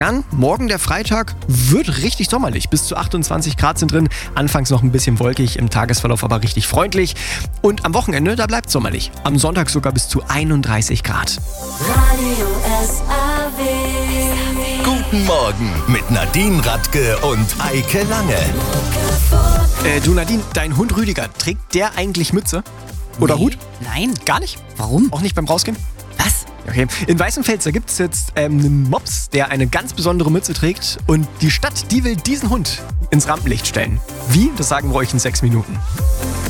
An. Morgen der Freitag wird richtig sommerlich. Bis zu 28 Grad sind drin. Anfangs noch ein bisschen wolkig, im Tagesverlauf aber richtig freundlich. Und am Wochenende, da bleibt sommerlich. Am Sonntag sogar bis zu 31 Grad. Radio SAW. Guten Morgen mit Nadine Radke und Eike Lange. Du Nadine, dein Hund Rüdiger, trägt der eigentlich Mütze? Oder Hut? Nein. Gar nicht? Warum? Auch nicht beim Rausgehen? Was? Okay. In Weißenfels, da gibt es jetzt einen Mops, der eine ganz besondere Mütze trägt. Und die Stadt, die will diesen Hund ins Rampenlicht stellen. Wie? Das sagen wir euch in 6 Minuten.